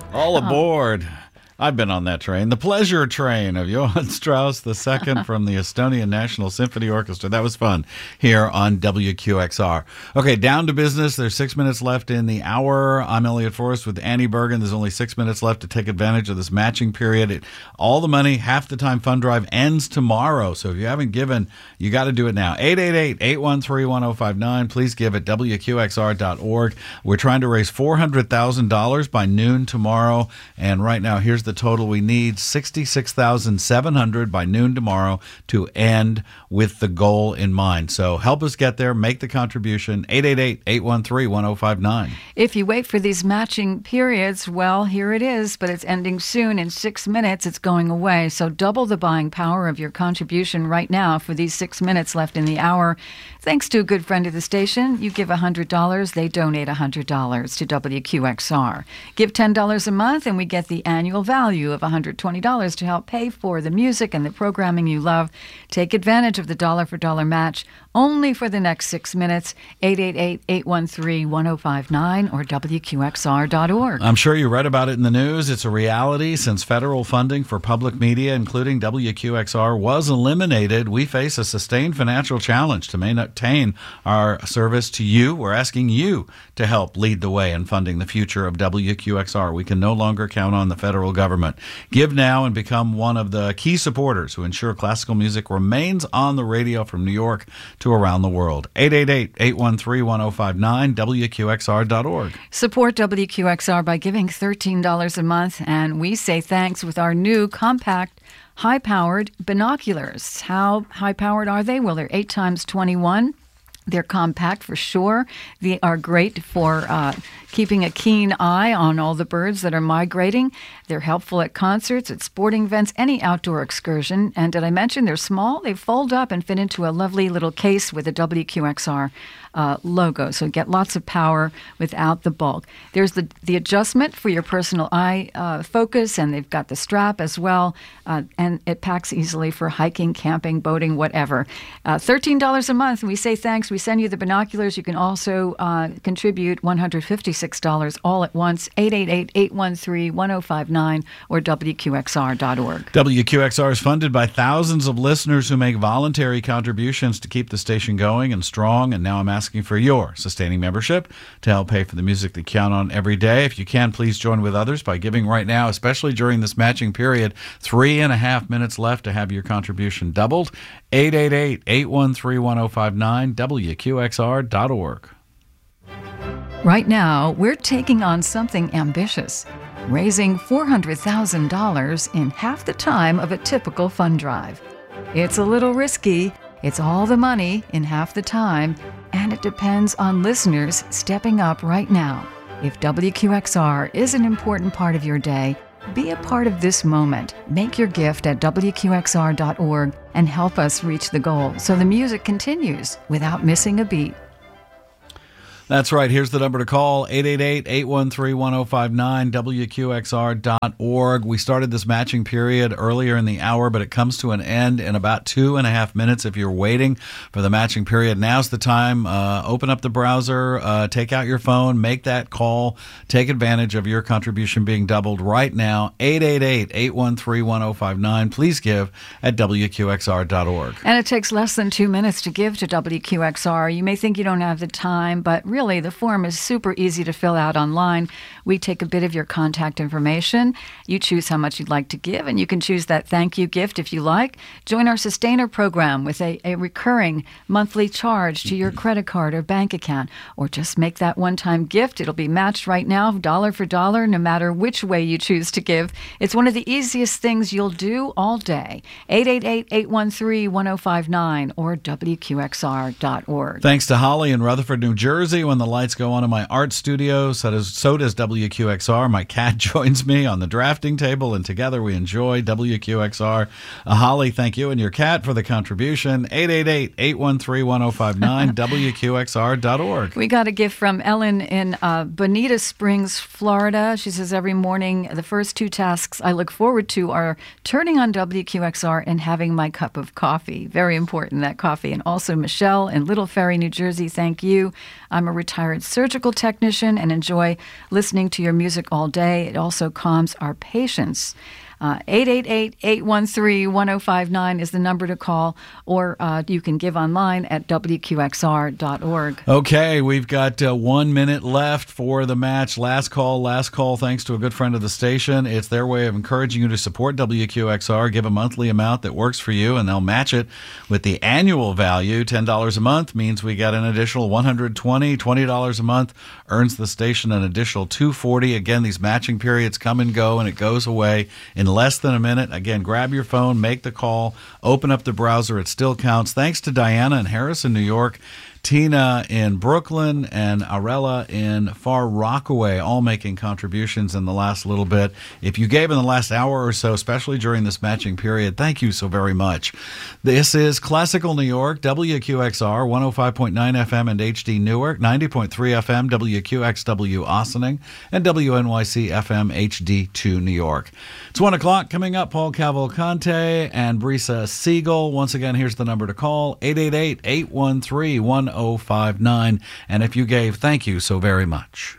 All aboard. I've been on that train. The Pleasure Train of Johann Strauss II from the Estonian National Symphony Orchestra. That was fun here on WQXR. Okay, down to business. There's 6 minutes left in the hour. I'm Elliot Forrest with Annie Bergen. There's only 6 minutes left to take advantage of this matching period. All the money, half the time fund drive ends tomorrow. So if you haven't given, you got to do it now. 888-813-1059. Please give at WQXR.org. We're trying to raise $400,000 by noon tomorrow. And right now, here's the total we need, $66,700 by noon tomorrow to end with the goal in mind. So help us get there. Make the contribution. 888-813-1059. If you wait for these matching periods, well, here it is, but it's ending soon. In 6 minutes, it's going away. So double the buying power of your contribution right now for these 6 minutes left in the hour. Thanks to a good friend of the station, you give $100, they donate $100 to WQXR. Give $10 a month, and we get the annual value of $120 to help pay for the music and the programming you love. Take advantage of the dollar-for-dollar match only for the next 6 minutes. 888-813-1059 or WQXR.org. I'm sure you read about it in the news. It's a reality. Since federal funding for public media, including WQXR, was eliminated, we face a sustained financial challenge to maintain our service to you. We're asking you to help lead the way in funding the future of WQXR. We can no longer count on the federal government. Give now and become one of the key supporters who ensure classical music remains on the radio from New York to around the world. 888-813-1059, WQXR.org. Support WQXR by giving $13 a month, and we say thanks with our new compact high-powered binoculars. How high-powered are they? Well, they're 8x21. They're compact for sure. They are great for keeping a keen eye on all the birds that are migrating. They're helpful at concerts, at sporting events, any outdoor excursion. And did I mention they're small? They fold up and fit into a lovely little case with a WQXR logo. So get lots of power without the bulk. There's the adjustment for your personal eye focus, and they've got the strap as well. And it packs easily for hiking, camping, boating, whatever. $13 a month. We say thanks. We send you the binoculars. You can also contribute $156 all at once. 888-813-1059 or WQXR.org. WQXR is funded by thousands of listeners who make voluntary contributions to keep the station going and strong. And now I'm asking for your sustaining membership to help pay for the music that you count on every day. If you can, please join with others by giving right now, especially during this matching period. 3.5 minutes left to have your contribution doubled. 888-813-1059, WQXR.org. Right now, we're taking on something ambitious, raising $400,000 in half the time of a typical fund drive. It's a little risky. It's all the money in half the time, and it depends on listeners stepping up right now. If WQXR is an important part of your day, be a part of this moment. Make your gift at WQXR.org and help us reach the goal so the music continues without missing a beat. That's right. Here's the number to call, 888-813-1059, WQXR.org. We started this matching period earlier in the hour, but it comes to an end in about 2.5 minutes. If you're waiting for the matching period, now's the time. Open up the browser, take out your phone, make that call, take advantage of your contribution being doubled right now, 888-813-1059. Please give at WQXR.org. And it takes less than 2 minutes to give to WQXR. You may think you don't have the time, but really, the form is super easy to fill out online. We take a bit of your contact information. You choose how much you'd like to give, and you can choose that thank you gift if you like. Join our Sustainer program with a recurring monthly charge to your credit card or bank account, or just make that one-time gift. It'll be matched right now, dollar for dollar, no matter which way you choose to give. It's one of the easiest things you'll do all day. 888-813-1059 or WQXR.org. Thanks to Holly in Rutherford, New Jersey. When the lights go on in my art studio, so does WQXR. My cat joins me on the drafting table, and together we enjoy WQXR. Holly, thank you and your cat for the contribution. 888-813-1059, WQXR.org. We got a gift from Ellen in Bonita Springs, Florida. She says, every morning, the first 2 tasks I look forward to are turning on WQXR and having my cup of coffee. Very important, that coffee. And also Michelle in Little Ferry, New Jersey, thank you. I'm a retired surgical technician and enjoy listening to your music all day. It also calms our patients. 888-813-1059 is the number to call, or you can give online at WQXR.org. Okay, we've got 1 minute left for the match. Last call, thanks to a good friend of the station. It's their way of encouraging you to support WQXR. Give a monthly amount that works for you, and they'll match it with the annual value. $10 a month means we got an additional $120 a month, earns the station an additional $240. Again, these matching periods come and go, and it goes away in less than a minute. Again, grab your phone, make the call, open up the browser. It still counts. Thanks to Diana in Harrison, New York, Tina in Brooklyn, and Arella in Far Rockaway, all making contributions in the last little bit. If you gave in the last hour or so, especially during this matching period, thank you so very much. This is Classical New York, WQXR, 105.9 FM and HD Newark, 90.3 FM, WQXW Ossining, and WNYC FM HD2 New York. It's 1 o'clock. Coming up, Paul Cavalcante and Brisa Siegel. Once again, here's the number to call, 888-813-1059. And if you gave, thank you so very much.